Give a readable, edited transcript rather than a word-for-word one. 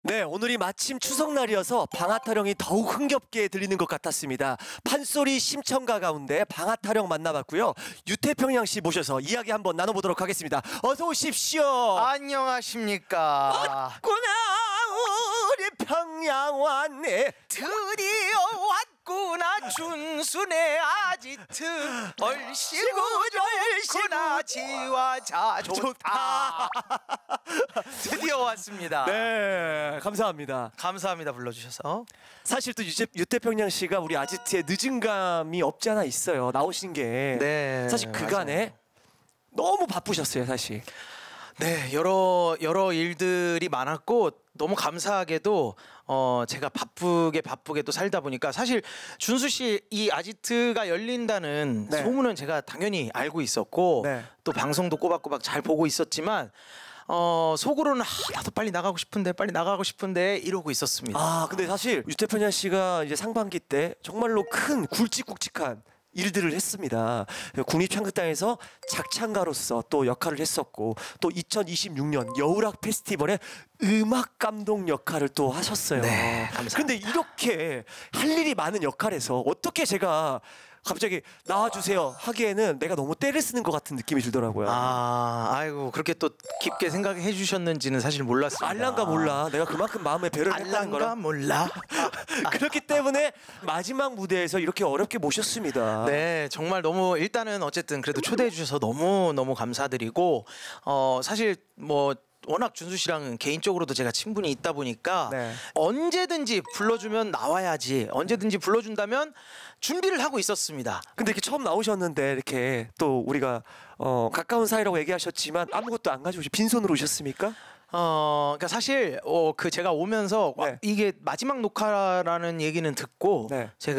네, 오늘이 마침 추석날이어서 방아타령이 더욱 흥겹게 들리는 것 같았습니다. 판소리 심청가 가운데 방아타령 만나봤고요. 유태평양 씨 모셔서 이야기 한번 나눠보도록 하겠습니다. 어서 오십시오. 안녕하십니까. 왔구나 우리 평양 왔네. 드디어 왔구나 준수네 아지트. 얼씨구 좋구나 지와 자 좋다. 드디어 왔습니다. 네, 감사합니다. 감사합니다 불러주셔서. 사실 또 유태평양 씨가 우리 아지트에 늦은 감이 없지 않아 있어요. 나오신 게. 네, 사실 그간에 맞아요. 너무 바쁘셨어요, 사실. 네, 여러 일들이 많았고 너무 감사하게도 제가 바쁘게 또 살다 보니까 사실 준수 씨 이 아지트가 열린다는 네. 소문은 제가 당연히 알고 있었고 네. 또 방송도 꼬박꼬박 잘 보고 있었지만 속으로는 나도 빨리 나가고 싶은데 이러고 있었습니다. 아, 근데 사실 유태평양 씨가 이제 상반기 때 정말로 큰 굵직굵직한 일들을 했습니다. 국립창극단에서 작창가로서 또 역할을 했었고, 또 2026년 여우락 페스티벌의 음악 감독 역할을 또 하셨어요. 네, 감사합니다. 근데 이렇게 할 일이 많은 역할에서 어떻게 제가 갑자기 나와주세요 하기에는 내가 너무 때를 쓰는 것 같은 느낌이 들더라고요. 아이고 그렇게 또 깊게 생각해 주셨는지는 사실 몰랐습니다. 알란가 몰라. 내가 그만큼 마음에 배를 했다는 거라. 알란가 몰라. 그렇기 때문에 마지막 무대에서 이렇게 어렵게 모셨습니다. 네, 정말 너무 일단은 어쨌든 그래도 초대해 주셔서 너무 감사드리고 사실 뭐 워낙 준수 씨랑은 개인적으로도 제가 친분이 있다 보니까 네. 언제든지 불러주면 나와야지, 언제든지 불러준다면 준비를 하고 있었습니다. 근데 이렇게 처음 나오셨는데 이렇게 또 우리가 가까운 사이라고 얘기하셨지만 아무것도 안 가지고 빈손으로 오셨습니까? 그러니까 사실 그 제가 오면서 네. 이게 마지막 녹화라는 얘기는 듣고 네. 제가